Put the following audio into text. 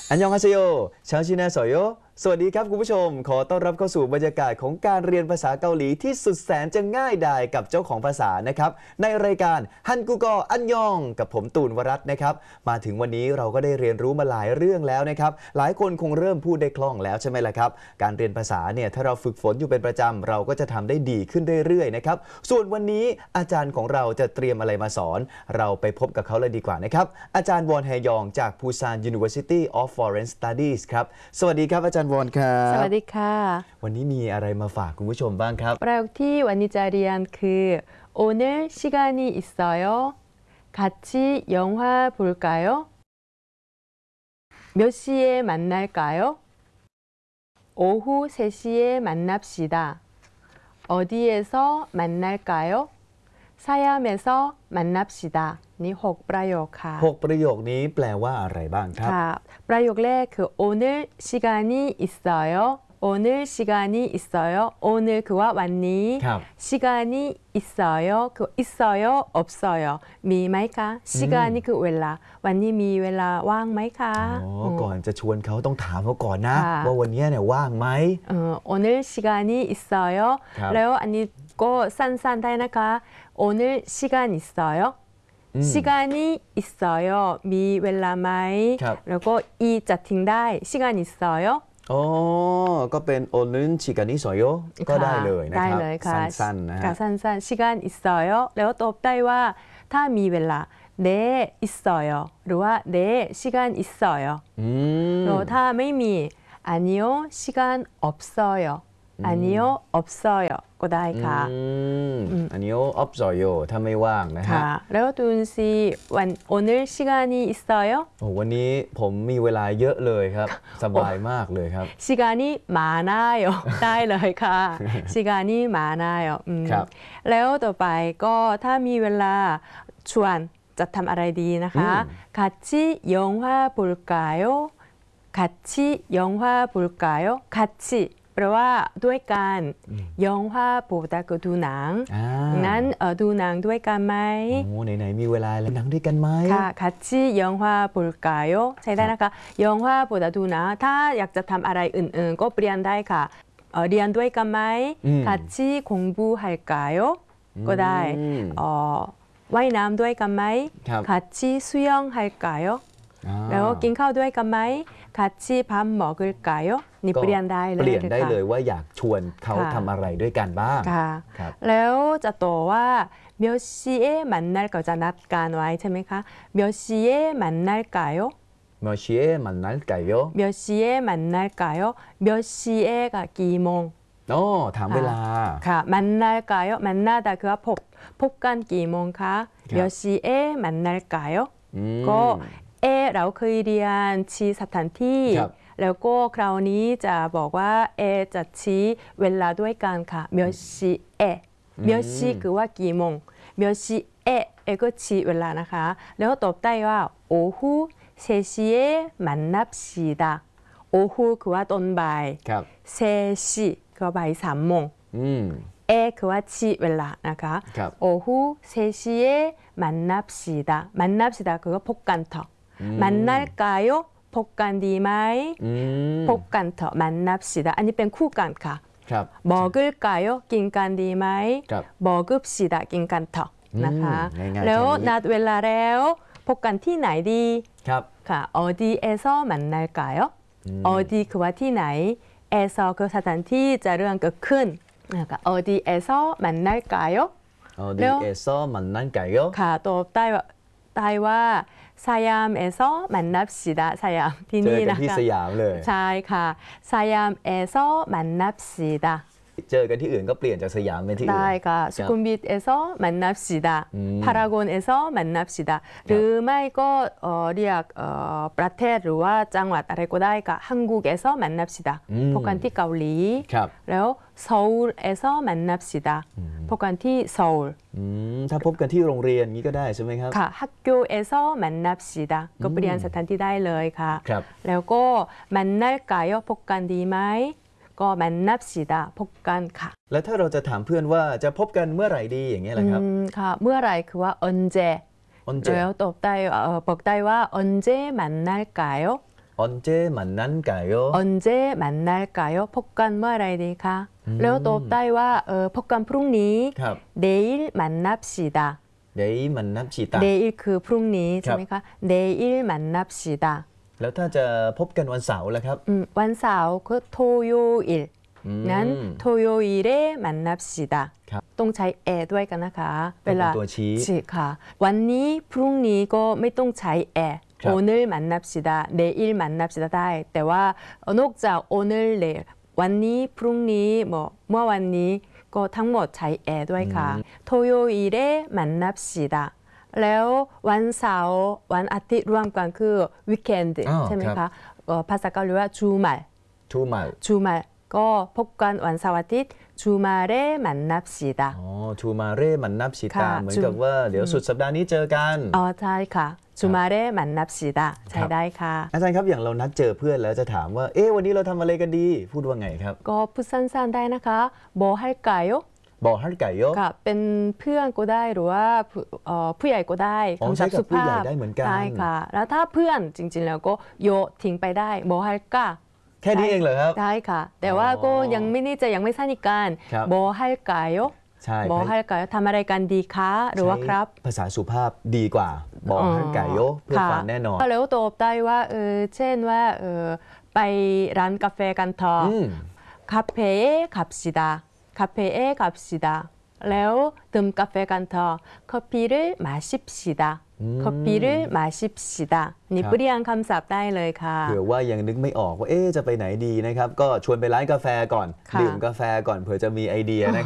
อันยองฮาเซโยชาวชินาสอยโยสวัสดีครับคุณผู้ชมขอต้อนรับเข้าสู่บรรยากาศของการเรียนภาษาเกาหลีที่สุดแสนจะง่ายดายกับเจ้าของภาษานะครับในรายการฮันกูกออันยองกับผมตูนวรัตน์นะครับมาถึงวันนี้เราก็ได้เรียนรู้มาหลายเรื่องแล้วนะครับหลายคนคงเริ่มพูดได้คล่องแล้วใช่ไหมล่ะครับการเรียนภาษาเนี่ยถ้าเราฝึกฝนอยู่เป็นประจำเราก็จะทำได้ดีขึ้นเรื่อยๆนะครับส่วนวันนี้อาจารย์ของเราจะเตรียมอะไรมาสอนเราไปพบกับเขาเลยดีกว่านะครับอาจารย์วอนแฮยองจาก Busan University of Foreign Studies ครับสวัสดีครับอาจารย์วอนครับสวัสดีค่ะวันนี้มีอะไรมาฝากคุณผู้ชมบ้างครับประโยคที่วันนี้จะเรียนคือ 오늘 시간이 있어요? 같이 영화 볼까요? 몇 시에 만날까요? 오후 3시에 만납시다. 어디에서 만날까요? 사얌에서 만납시다. นี่6ประโยคค่ะ 6ประโยคนี้แปลว่าอะไรบ้างครับค่ะประโยคแรกคือ 오늘 시간이 있어요. 오늘 시간이 있어요. 오늘 คือว่าวันนี้ 시간이 있어요. คือ 있어요 없어요 มีไหมคะ 시간이 คือเวลาวันนี้มีเวลาว่างไหมคะก่อนจะชวนเขาต้องถามเขาก่อนนะว่าวันนี้เนี่ยว่างไหม 오늘 시간이 있어요. แล้วอันนี้ก็สั้นๆได้นะคะ 오늘 시간 있어요. 시간이 있어요. มีเวลาไหมแล้วก็อีจะทิ้งได้ 시간 있어요. อ๋อก็เป็นโอนึนชิกานิโซโยก็ได้เลยนะครับสั้นๆนะฮะสั้นๆ 시간 있어요. แล้วตอบได้ว่าถ้ามีเวลา네 있어요. หรือว่า네 시간 있어요. แล้วถ้าไม่มี아니요 시간 없어요. 아니요 없어요. ก็ได้ค่ะ 아니요 없어요. ถ้าไม่ว่างนะฮะแล้วตูนซี오늘 시간이 있어요? วันนี้ผมมีเวลาเยอะเลยครับสบายมากเลยครับ 시간이 많아요. ได้เลยค่ะ 시간이 많아요. แล้วต่อไปก็ถ้ามีเวลาชวนจะทำอะไรดีนะคะ 같이 영화 볼까요? 같이 영화 볼까요? 같이แปลว่าด้วยกันยองฮวาโปตาก็ดูหนังนั้นดูหนังด้วยกันไหมโอ้ไหนๆมีเวลาแล้วหนังด้วยกันไหมค่ะ같이 영화 볼까요? ใช่ได้นะคะยองฮวาโปตาดูหนังถ้าอยากจะทำอะไรอื่นๆก็เปลี่ยนได้ค่ะเรียนด้วยกันไหม같이 공부할까요? ก็ได้ว่ายน้ำด้วยกันไหม같이 수영할까요? แล้วกินข้าวด้วยกันไหม같이 밥 먹을까요? นี่เปลี่ยนได้เลยเปลี่ยนได้เลยว่าอยากชวนเขาทำอะไรด้วยกันบ้างแล้วจะต่อว่า몇 시에 만날까จะนัดกันไว้ใช่ไหมคะ몇 시에 만날까요? 몇 시에 만날까요? 몇 시에 만날까요? 몇 시에가 กี่โมงถามเวลาค่ะ만날까요? 만나다 คือว่าพบกันกี่โมงคะ몇 시에 만날까요? ก็เราเคยเรียนชี้สถานที่แล้วก็คราวนี้จะบอกว่าจะชี้เวลาด้วยกันค่ะ몇 시에 몇 시คือว่ากี่โมง몇 시에ก็ชี้เวลานะคะแล้วตอบได้ว่า오후 3시에 만납시다 오후คือว่าตอนบ่าย3시คือว่าบ่าย3โมงคือว่าชี้เวลานะคะ오후 3시에 만납시다 만납시다คือว่าพบกันเถอะ만날까요? พบกันดีไหมพบกันเถอะ만납시다อันนี้เป็นคู่กันค่ะ먹을까요? กินกันดีไหม먹읍시다กินกันเถอะนะคะแล้วนัดเวลาแล้วพบกันที่ไหนดีค่ะ어디에서 만날까요? 어디คือว่าที่ไหน에서คือสถานที่จะเรื่องเกิดขึ้นนะคะ어디에서 만날까요? 어디에서 만날까요? ค่ะตอบได้ว่า사얌에서 만납시다. 사얌ที่นี่นะคะเจอกันที่สยามเลยใช่ค่ะ사얌에서 만납시다. เจอกันที่อื่นก็เปลี่ยนจากสยามเป็นที่อื่นได้ค่ะสุขุมวิท에서 만납시다. 파라곤에서 만납시다. หรือไม่ก็เรียกประเทศหรือว่าจังหวัดอะไรก็ได้ค่ะ한국에서 만납시다. พบกันที่เกาหลีแล้ว서울에서 만납시다. พบกันที่โซลถ้าพบกันที่โรงเรียนนี้ก็ได้ใช่ไหมครับค่ะ학교에서 만납시다. ก็เปลี่ยนสถานที่ได้เลยค่ะแล้วก็만날까요? พบกันดีไหมก็만납시다พบกันค่ะแล้วถ้าเราจะถามเพื่อนว่าจะพบกันเมื่อไหร่ดีอย่างเงี้ยแหละครับค่ะเมื่อไหร่คือว่า언제แล้วตอบได้บอกได้ว่า언제 만날까요? 언제 만날까요? 언제 만날까요? พบกันเมื่อไรดีคะแล้วตอบได้ว่าพบกันพรุ่งนี้ครับ 내일 만납시다 내일 만납시다 내일 คือพรุ่งนี้ใช่ไหมคะ 내일 만납시다 แล้วถ้าจะพบกันวันเสาร์ล่ะครับวันเสาร์คือ 토요일 นั้น 토요일에 만납시다 ครับต้องใช้แอด้วยกันนะคะเวลาเป็นตัวชี้ใช่ค่ะวันนี้พรุ่งนี้ก็ไม่ต้องใช้แอครับ 오늘 만납시다 내일 만납시다 ได้แต่ว่านอกจาก 오늘 내일 วันนี้พรุ่งนี้เมื่อวันนี้ก็ทั้งหมดใช้แอด้วยค่ะ 토요일에 만납시다 แล้ววันเสาร์วันอาทิตย์รวมกันคือ weekend ใช่ไหมครัคะบภาษาเกาหลีว่า주말 주말 주말ก็พบกันวันเสาร์อาทิตย์ 주말에 만납시다 อ๋อ 주말에 만납시다 ค่ะเหมือนกับว่าเดี๋ยวสุดสัปดาห์นี้เจอกันอ๋อใช่ค่ะ 주말에 만납시다 ใช้ได้ค่ะอาจารย์ครับอย่างเรานัดเจอเพื่อนแล้วจะถามว่าเอ๊ะวันนี้เราทำอะไรกันดี พูดว่าไงครับก็พูดสั้นๆได้นะคะ뭐 할까요? บอกฮัลไก่โยค่ะเป็นเพื่อนก็ได้หรือว่าผู้ใหญ่ก็ได้อ๋อคำศัพท์ใช้กับสุผู้ใหญ่ภาพได้เหมือนกันใช่ค่ะ แล้วถ้าเพื่อนจริงๆแล้วก็โยทิ้งไปได้뭐 할까? แค่นี้เองเหรอครับได้ค่ะ แต่ว่าก็ยังไม่แน่ใจยังไม่สนิทกันครับ 뭐 할까요? ใช่ 뭐 할까요? ทำอะไรกันดีคะหรือว่าครับภาษาสุภาพดีกว่า บอกฮัลไก่โยเพื่อความแน่นอนแล้วตอบได้ว่าเช่นว่าไปร้านกาแฟกันเถอะ 카페에 갑시다. 카페에 갑시다. แล้วดื่มกาแฟกันเถอะ 커피를 마십시다. 커피를 마십시다. นี่เปลี่ยนคำศัพท์ได้เลยค่ะเผื่อว่ายังนึกไม่ออกว่าเอ๊ะจะไปไหนดีนะครับ ก็ชวนไปร้านกาแฟก่อนค่ะดื่มกาแฟก่อนเผื่อจะมีไอเดียนะครับ